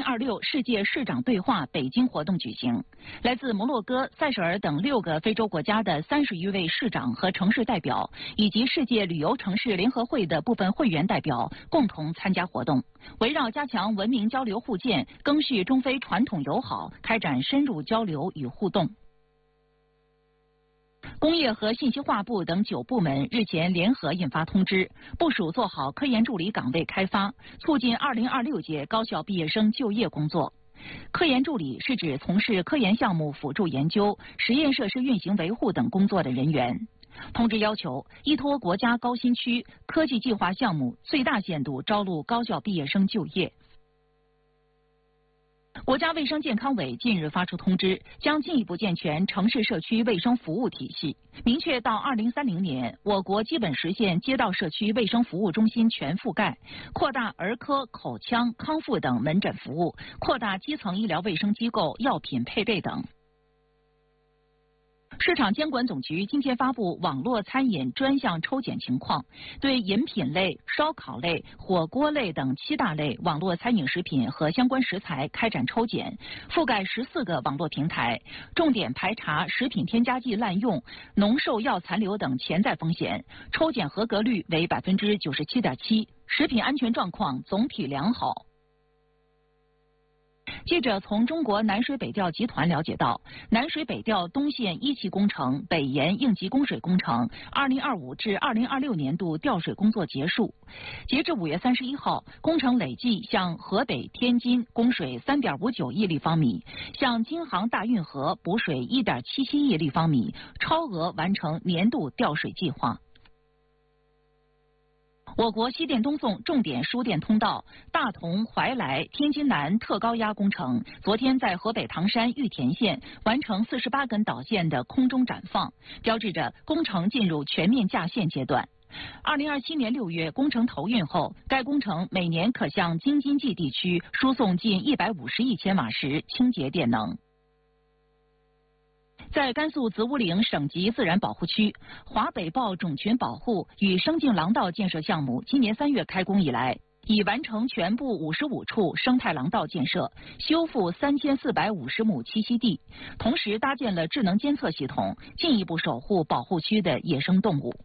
2026世界市长对话北京活动举行，来自摩洛哥、塞舌尔等6个非洲国家的30余位市长和城市代表，以及世界旅游城市联合会的部分会员代表共同参加活动，围绕加强文明交流互鉴、赓续中非传统友好，开展深入交流与互动。工业和信息化部等9部门日前联合印发通知，部署做好科研助理岗位开发，促进2026届高校毕业生就业工作。科研助理是指从事科研项目辅助研究、实验设施运行维护等工作的人员。通知要求，依托国家高新区科技计划项目，最大限度招录高校毕业生就业。国家卫生健康委近日发出通知，将进一步健全城市社区卫生服务体系，明确到2030年，我国基本实现街道社区卫生服务中心全覆盖，扩大儿科、口腔、康复等门诊服务，扩大基层医疗卫生机构药品配备等。市场监管总局今天发布网络餐饮专项抽检情况，对饮品类、烧烤类、火锅类等7大类网络餐饮食品和相关食材开展抽检，覆盖14个网络平台，重点排查食品添加剂滥用、农兽药残留等潜在风险，抽检合格率为97.7%，食品安全状况总体良好。记者从中国南水北调集团了解到，南水北调东线1期工程北延应急供水工程2025至2026年度调水工作结束，截至5月31号，工程累计向河北、天津供水3.59亿立方米，向京杭大运河补水1.77亿立方米，超额完成年度调水计划。我国西电东送重点输电通道大同怀来天津南特高压工程昨天在河北唐山玉田县完成48根导线的空中展放，标志着工程进入全面架线阶段。2027年6月工程投运后，该工程每年可向京津冀地区输送近150亿千瓦时清洁电能。在甘肃子午岭省级自然保护区，华北豹种群保护与生境廊道建设项目今年3月开工以来，已完成全部55处生态廊道建设，修复3450亩栖息地，同时搭建了智能监测系统，进一步守护保护区的野生动物。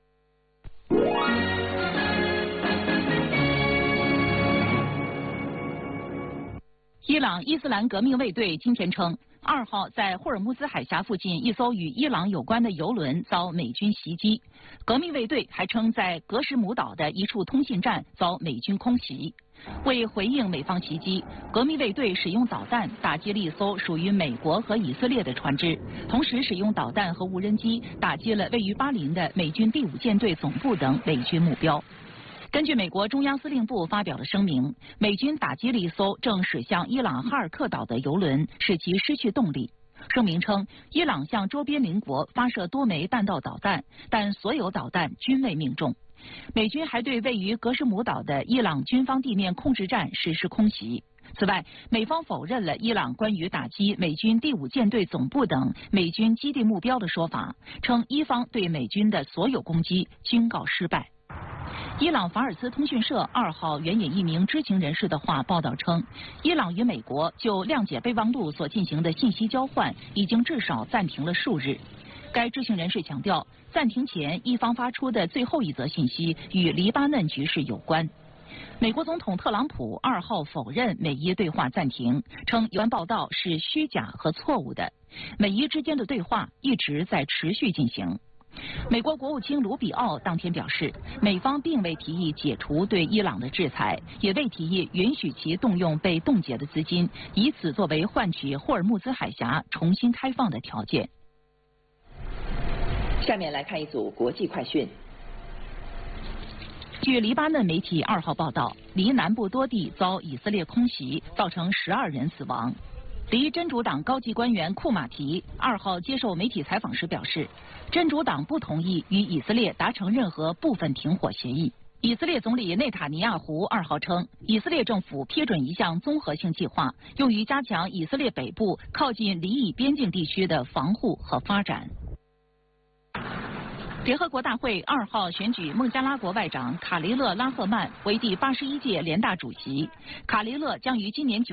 伊朗伊斯兰革命卫队今天称，2号在霍尔木兹海峡附近一艘与伊朗有关的油轮遭美军袭击。革命卫队还称，在格什姆岛的一处通信站遭美军空袭。为回应美方袭击，革命卫队使用导弹打击了一艘属于美国和以色列的船只，同时使用导弹和无人机打击了位于巴林的美军第5舰队总部等美军目标。根据美国中央司令部发表的声明，美军打击了一艘正驶向伊朗哈尔克岛的油轮，使其失去动力。声明称，伊朗向周边邻国发射多枚弹道导弹，但所有导弹均未命中。美军还对位于格什姆岛的伊朗军方地面控制站实施空袭。此外，美方否认了伊朗关于打击美军第5舰队总部等美军基地目标的说法，称伊方对美军的所有攻击均告失败。伊朗法尔斯通讯社2号援引一名知情人士的话报道称，伊朗与美国就谅解备忘录所进行的信息交换已经至少暂停了数日。该知情人士强调，暂停前伊方发出的最后一则信息与黎巴嫩局势有关。美国总统特朗普2号否认美伊对话暂停，称有关报道是虚假和错误的，美伊之间的对话一直在持续进行。美国国务卿卢比奥当天表示，美方并未提议解除对伊朗的制裁，也未提议允许其动用被冻结的资金，以此作为换取霍尔木兹海峡重新开放的条件。 下面来看一组国际快讯。 据黎巴嫩媒体2号报道，黎南部多地遭以色列空袭，造成12人死亡。黎真主党高级官员库马提2号接受媒体采访时表示，真主党不同意与以色列达成任何部分停火协议。以色列总理内塔尼亚胡2号称，以色列政府批准一项综合性计划，用于加强以色列北部靠近黎以边境地区的防护和发展。联合国大会2号选举孟加拉国外长卡雷勒拉赫曼为第81届联大主席。卡雷勒将于今年9